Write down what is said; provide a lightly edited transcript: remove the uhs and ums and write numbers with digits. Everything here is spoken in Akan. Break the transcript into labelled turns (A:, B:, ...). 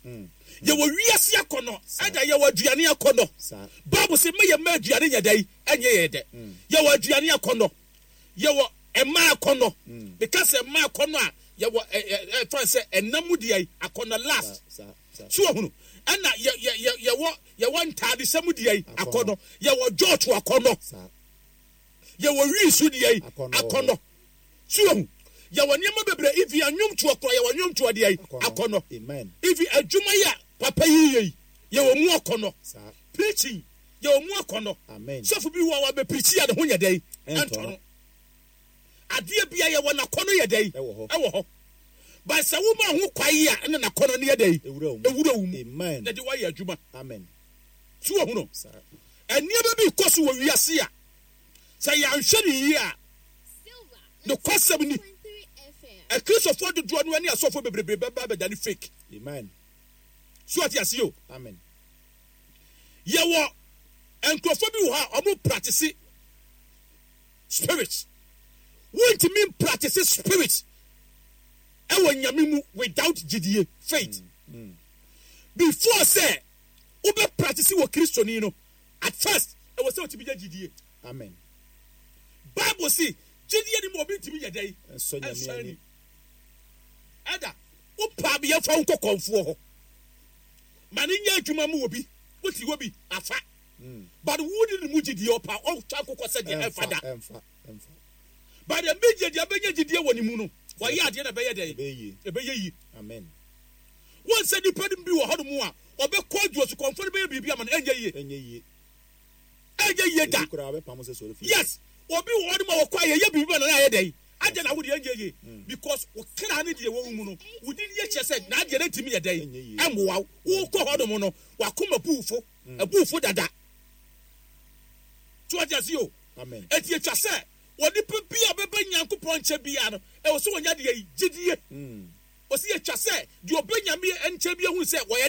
A: Yewo wiase akono ada yewo aduane akono Bible say me ye ma aduane nyadai enye yede yewo aduane akono yewo ema akono because ema akono a yewo France enamu dia akono last so hunu ana yewo ntade samu dia akono yewo George akono yewo wisu dia akono so hunu yewo niam bebre if you anyum to akro yewo anyum to dia akono if you adwuma ya papa yi yewo mu akono preaching yewo mu akono so for bi wa be preach ya de ho nyedai entoro ade bia yewo na akono yedai ewo ho ba sa wo ma ho kwai ya na akono ne yedai ewurawum amen na de wa ya adwuma amen so ho no eniaba bi koso wo wiase a say ya nhwe ni yi a no kwasem ni a Christopher do do no ani asofo bebrebe ba dani fake amen so ati asio amen yewo enkrofo bi wo ha omo practice spirit want to mean practice spirit ewo nyame mu without gidie faith before say ube practice wo Christian no at first e was say to be gidie amen Bible say gidie ni mo bi timi yedai so nyame ada upa bi yafa nko konfo ho mani nya adwuma mu obi woti obi afa but wudi ni mugidi opa o twa kokko se de efada emfa but the media de abenya gidie woni mu no wa ya de na beye de ebeye yi amen won se dipadum bi wo hodo mu a obekọ aduo so konfo be bibia ama enye yi da yes obi wo hodo ma wo kwa ye bibia na ya de aje na wudi enye because wo kra ne de wo mu no wudi ye chese na aje na timi ye de emwa wo ko hodo mu no wa koma buufo dada to aje si o amen etie chase wodi pepi abeba nyankopon che bia no e wo so wonya de gidie o si ye chase de obenya me enche bia hu se wo ye